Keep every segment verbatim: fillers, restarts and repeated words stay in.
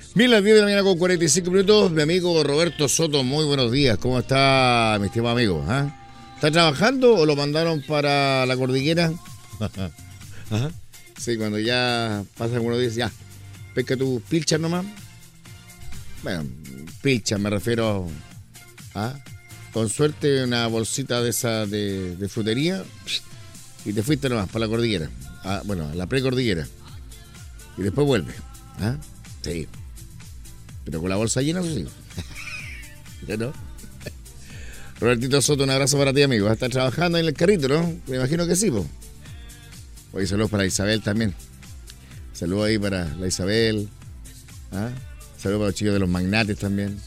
Bien, las diez de la mañana con cuarenta y cinco minutos. Mi amigo Roberto Soto, muy buenos días. ¿Cómo está, mi estimado amigo? ¿Ah? ¿Está trabajando o lo mandaron para la cordillera? Ajá. Sí, cuando ya pasan algunos días, ya, pesca tus pilchas nomás. Bueno, pilchas me refiero a, con suerte, una bolsita de esa de, de frutería y te fuiste nomás para la cordillera. A, bueno, a la precordillera. Y después vuelve. ¿Ah? Sí. Pero con la bolsa llena, eso sí. ¿Ya no? Robertito Soto, un abrazo para ti, amigo. ¿Vas a estar trabajando en el carrito, no? Me imagino que sí, po. Oye, saludos para Isabel también. Saludos ahí para la Isabel. ¿Ah? Saludos para los chicos de los magnates también.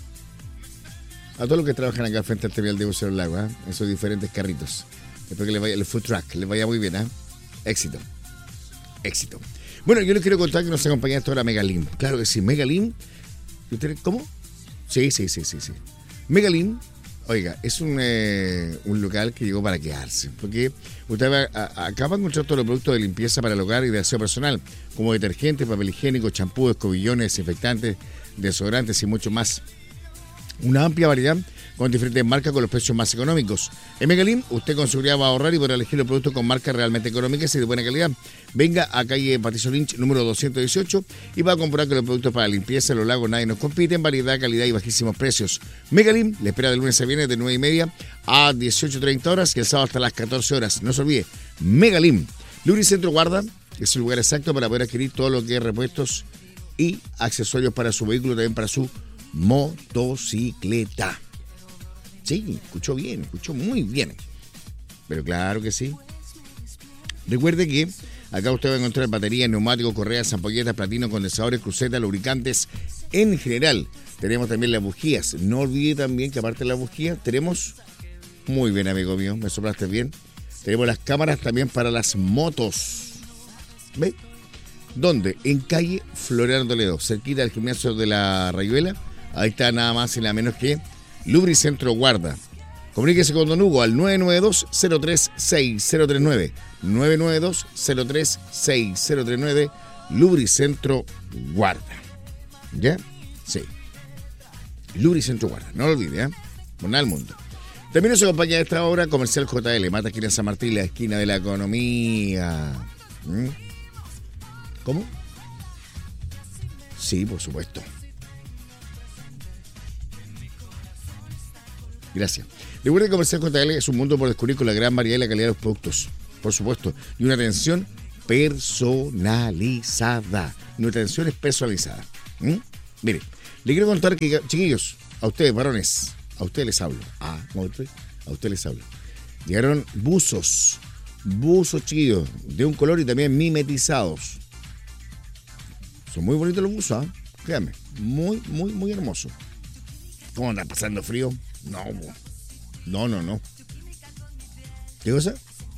A todos los que trabajan acá frente al terminal de Buceo del Lago, ¿eh? En sus diferentes carritos. Espero que les vaya el food truck, les vaya muy bien, ¿eh? Éxito. Éxito. Bueno, yo les quiero contar que nos acompaña hasta ahora Megalim. Claro que sí, Megalim. ¿Cómo? Sí, sí, sí, sí, sí. Megalim, oiga, es un, eh, un local que llegó para quedarse. Porque usted va a, acá va a encontrar todos los productos de limpieza para el hogar y de aseo personal, como detergentes, papel higiénico, champú, escobillones, desinfectantes, desodorantes y mucho más. Una amplia variedad con diferentes marcas con los precios más económicos. En Megalim, usted con seguridad va a ahorrar y podrá elegir los productos con marcas realmente económicas y de buena calidad. Venga a calle Patricio Lynch, número doscientos dieciocho, y va a comprar que los productos para limpieza en los lagos nadie nos compiten, variedad, calidad y bajísimos precios. Megalim le espera de lunes a viernes de nueve y media a dieciocho treinta horas y el sábado hasta las catorce horas. No se olvide, Megalim. Lubricentro Guarda es el lugar exacto para poder adquirir todo lo que es repuestos y accesorios para su vehículo, también para su motocicleta. Sí, escuchó bien, escuchó muy bien. Pero claro que sí. Recuerde que acá usted va a encontrar baterías, neumáticos, correas, ampolletas, platinos, condensadores, crucetas, lubricantes en general. Tenemos también las bujías. No olvide también que aparte de las bujías tenemos, muy bien amigo mío, me soplaste bien, tenemos las cámaras también para las motos. ¿Ve? ¿Dónde? En calle Floriano Toledo, cerquita del gimnasio de la Rayuela. Ahí está nada más y nada menos que Lubricentro Guarda. Comuníquese con Don Hugo al nueve nueve dos, cero tres seis cero tres nueve. nueve nueve dos, cero tres seis cero tres nueve. Lubricentro Guarda. ¿Ya? Sí. Lubricentro Guarda. No lo olvide, ¿eh? Por nada del mundo. También nos acompaña a esta hora Comercial J L. Mata esquina San Martín, la esquina de la economía. ¿Mm? ¿Cómo? Sí, por supuesto. Gracias. Recuerden que Comercial J L es un mundo por descubrir con la gran variedad y la calidad de los productos, por supuesto, y una atención personalizada. Nuestra atención es personalizada. ¿Mm? Mire, le quiero contar que, chiquillos, a ustedes, varones, a ustedes les hablo. Ah, ¿cómo estoy? A ustedes les hablo. Llegaron buzos, buzos chiquillos, de un color y también mimetizados. Son muy bonitos los buzos, ¿eh? Créanme, muy, muy, muy hermosos. ¿Cómo andan pasando frío? No, no, no, no. ¿Qué cosa?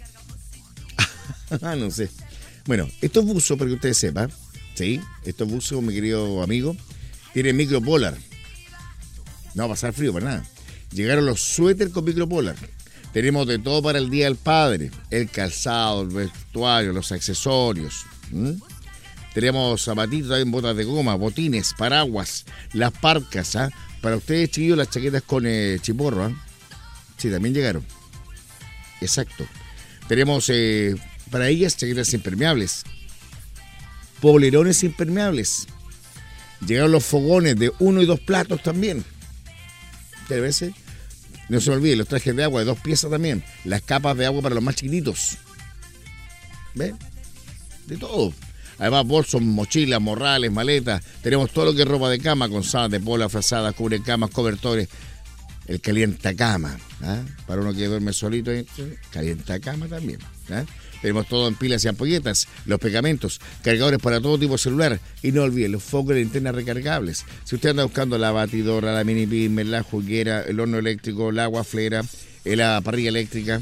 No sé. Bueno, estos buzos, para que ustedes sepan, ¿sí? Estos buzos, mi querido amigo, tienen micropolar. No va a pasar frío para nada. Llegaron los suéteres con micropolar. Tenemos de todo para el Día del Padre. El calzado, el vestuario, los accesorios. ¿Mm? Tenemos zapatitos, también botas de goma, botines, paraguas, las parcas, ¿ah? ¿eh? Para ustedes, chiquillos, las chaquetas con eh, chiporro, ¿eh? Sí, también llegaron. Exacto. Tenemos eh, para ellas chaquetas impermeables. Polerones impermeables. Llegaron los fogones de uno y dos platos también. ¿Qué veces? No se me olvide, los trajes de agua de dos piezas también. Las capas de agua para los más chiquititos. ¿Ven? De todo. Además, bolsos, mochilas, morrales, maletas. Tenemos todo lo que es ropa de cama, con sábanas de pola, frazadas, cubrecamas, cobertores. El calientacama, ¿eh? Para uno que duerme solito, ¿eh? Calientacama también, ¿eh? Tenemos todo en pilas y ampolletas, los pegamentos, cargadores para todo tipo de celular. Y no olviden, los focos de linternas recargables. Si usted anda buscando la batidora, la mini pyme, la juguera, el horno eléctrico, la guaflera, la parrilla eléctrica,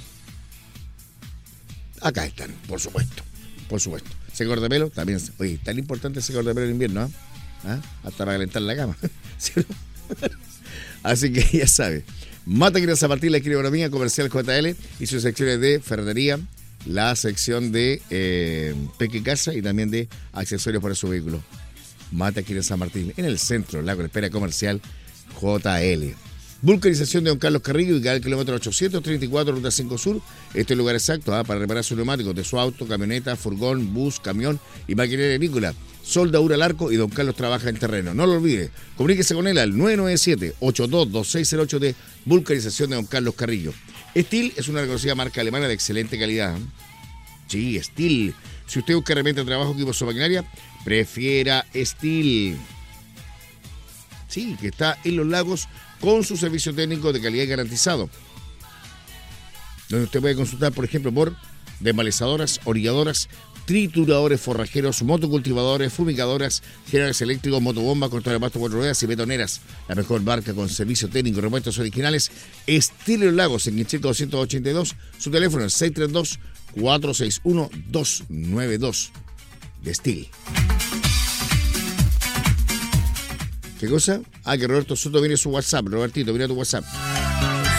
acá están, por supuesto, por supuesto. Secador de pelo, también. Oye, tan importante el secador de pelo en invierno, ¿eh? ¿Ah? Hasta para calentar la cama. ¿Sí? Así que ya sabe. Mata que a partir de la economía Comercial J L y sus secciones de ferretería, la sección de eh, peque casa y también de accesorios para su vehículo. Mata aquí en San Martín, en el centro, Lago de Espera Comercial J L. Vulcanización de Don Carlos Carrillo, ubicada al kilómetro ochocientos treinta y cuatro, ruta cinco Sur. Este es el lugar exacto ¿eh? para reparar sus neumáticos de su auto, camioneta, furgón, bus, camión y maquinaria agrícola. Soldadura al arco y Don Carlos trabaja en terreno. No lo olvide, comuníquese con él al nueve nueve siete, ocho dos dos seis cero ocho de Vulcanización de Don Carlos Carrillo. Stihl es una reconocida marca alemana de excelente calidad. Sí, Stihl. Si usted busca herramienta de trabajo, equipos o maquinaria, prefiera Stihl. Sí, que está en Los Lagos con su servicio técnico de calidad garantizado. Donde usted puede consultar, por ejemplo, por desmalezadoras, orilladoras, trituradores forrajeros, motocultivadores, fumigadoras, generadores eléctricos, motobombas, cortadores de pasto cuatro ruedas y betoneras. La mejor marca con servicio técnico y repuestos originales. Stihl en Los Lagos, en Quincheco doscientos ochenta y dos. Su teléfono es seis tres dos, cuatro seis uno, dos nueve dos. De Stihl. ¿Qué cosa? Ah, que Roberto Soto viene su WhatsApp. Robertito, mira tu WhatsApp.